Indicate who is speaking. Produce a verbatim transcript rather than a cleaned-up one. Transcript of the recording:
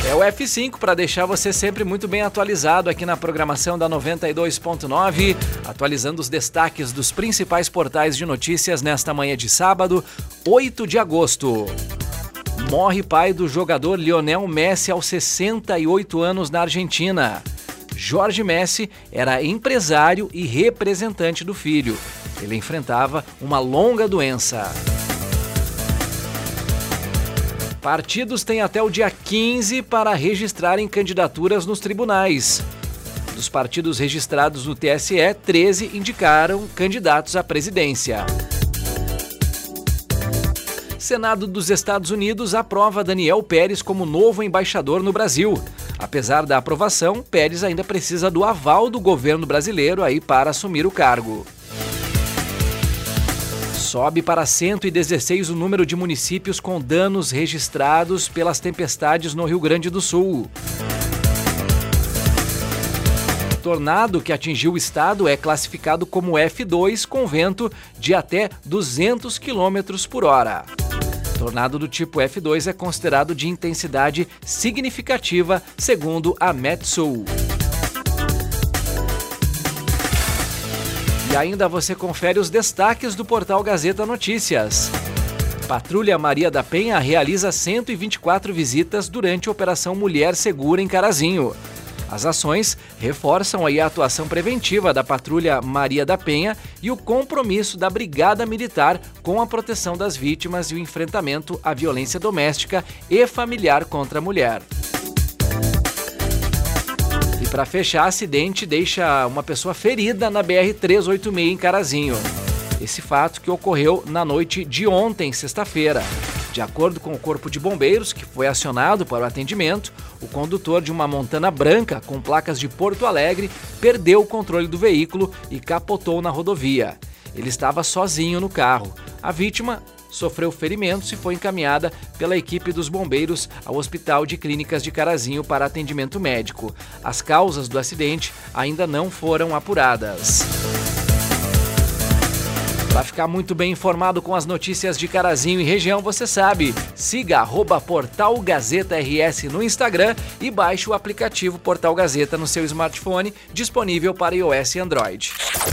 Speaker 1: É o F cinco para deixar você sempre muito bem atualizado aqui na programação da noventa e dois ponto nove, atualizando os destaques dos principais portais de notícias nesta manhã de sábado, oito de agosto. Morre pai do jogador Lionel Messi aos sessenta e oito anos na Argentina. Jorge Messi era empresário e representante do filho. Ele enfrentava uma longa doença. Partidos têm até o dia quinze para registrarem candidaturas nos tribunais. Dos partidos registrados no T S E, treze indicaram candidatos à presidência. Senado dos Estados Unidos aprova Daniel Pérez como novo embaixador no Brasil. Apesar da aprovação, Pérez ainda precisa do aval do governo brasileiro aí para assumir o cargo. Sobe para cento e dezesseis o número de municípios com danos registrados pelas tempestades no Rio Grande do Sul. O tornado que atingiu o estado é classificado como F dois com vento de até duzentos quilômetros por hora. Tornado do tipo F dois é considerado de intensidade significativa, segundo a Metsul. E ainda você confere os destaques do portal Gazeta Notícias. Patrulha Maria da Penha realiza cento e vinte e quatro visitas durante a Operação Mulher Segura em Carazinho. As ações reforçam aí a atuação preventiva da Patrulha Maria da Penha e o compromisso da Brigada Militar com a proteção das vítimas e o enfrentamento à violência doméstica e familiar contra a mulher. Para fechar, acidente deixa uma pessoa ferida na B R trezentos e oitenta e seis em Carazinho. Esse fato que ocorreu na noite de ontem, sexta-feira. De acordo com o Corpo de Bombeiros, que foi acionado para o atendimento, o condutor de uma Montana branca com placas de Porto Alegre perdeu o controle do veículo e capotou na rodovia. Ele estava sozinho no carro. A vítima sofreu ferimentos e foi encaminhada pela equipe dos bombeiros ao Hospital de Clínicas de Carazinho para atendimento médico. As causas do acidente ainda não foram apuradas. Para ficar muito bem informado com as notícias de Carazinho e região, você sabe, siga arroba Portal Gazeta R S no Instagram e baixe o aplicativo Portal Gazeta no seu smartphone, disponível para iOS e Android.